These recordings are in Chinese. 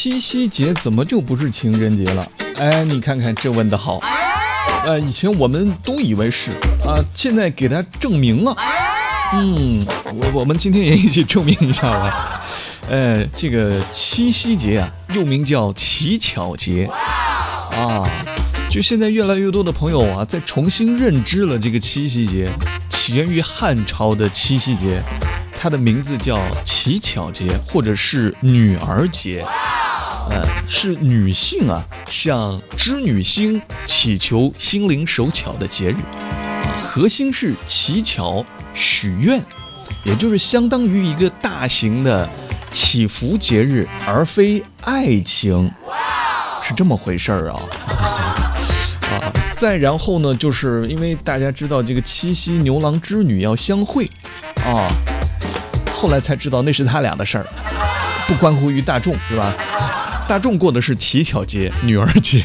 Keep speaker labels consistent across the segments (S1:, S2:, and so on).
S1: 七夕节怎么就不是情人节了？哎，你看看这问得好。以前我们都以为是啊，现在给它证明了。我们今天也一起证明一下吧。这个七夕节啊，又名叫乞巧节啊。就现在越来越多的朋友啊，在重新认知了这个七夕节，起源于汉朝的七夕节，它的名字叫乞巧节，或者是女儿节。是女性啊向织女星祈求心灵手巧的节日，核心是乞巧许愿，也就是相当于一个大型的祈福节日，而非爱情，是这么回事儿啊。再然后呢，就是因为大家知道这个七夕牛郎织女要相会啊，后来才知道那是他俩的事儿，不关乎于大众，是吧？大众过的是乞巧节、女儿节，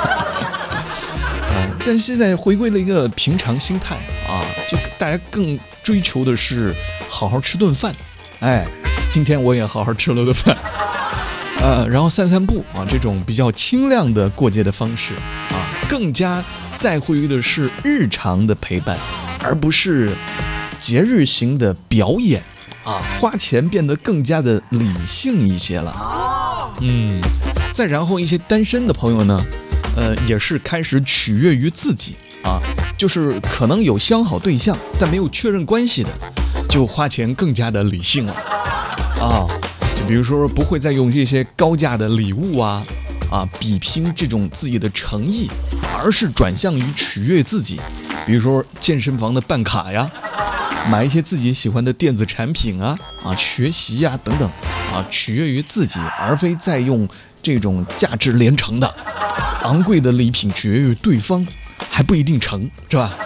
S1: 但现在回归了一个平常心态啊，就大家更追求的是好好吃顿饭。今天我也好好吃了顿饭，然后散散步啊，这种比较清亮的过节的方式啊，更加在乎于的是日常的陪伴，而不是节日型的表演啊，花钱变得更加的理性一些了。再然后一些单身的朋友呢，也是开始取悦于自己啊，就是可能有相好对象，但没有确认关系的，就花钱更加的理性了啊。就比如说不会再用这些高价的礼物啊比拼这种自己的诚意，而是转向于取悦自己，比如说健身房的办卡呀，买一些自己喜欢的电子产品学习等等取悦于自己，而非再用这种价值连城的昂贵的礼品取悦于对方，还不一定成，是吧？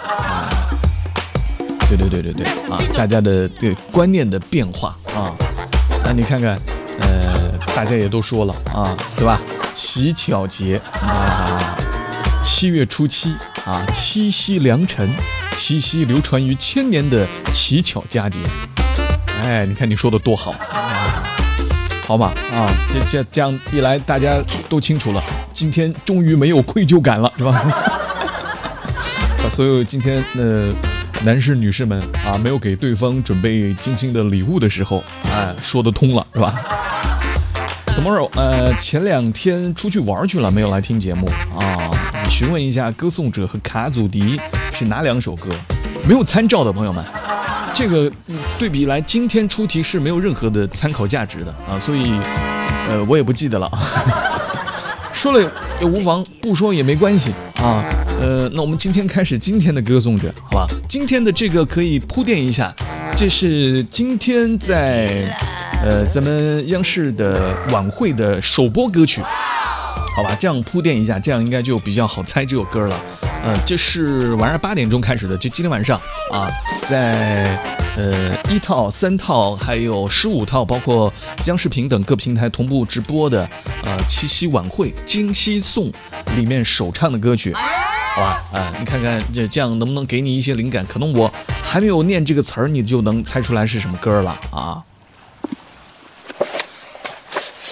S1: 对大家的观念的变化你看看大家也都说了对吧？乞巧节7月初7七夕良辰，七夕流传于千年的乞巧佳节。你看你说的多好好嘛这样一来大家都清楚了，今天终于没有愧疚感了，是吧？把所有今天男士女士们没有给对方准备精心的礼物的时候说得通了，是吧？Tomorrow 前2天出去玩去了，没有来听节目询问一下歌颂者和卡祖笛是哪2首歌，没有参照的朋友们，这个对比来今天出题是没有任何的参考价值的所以我也不记得了说了也无妨，不说也没关系那我们今天开始今天的歌颂者，好吧？今天的这个可以铺垫一下，这是今天在咱们央视的晚会的首播歌曲，好吧？这样铺垫一下，这样应该就比较好猜这首歌了。这是晚上8点钟开始的，就今天晚上在1套、3套还有15套，包括央视频等各平台同步直播的七夕晚会今夕颂里面首唱的歌曲，好吧？你看看这样能不能给你一些灵感？可能我还没有念这个词儿，你就能猜出来是什么歌了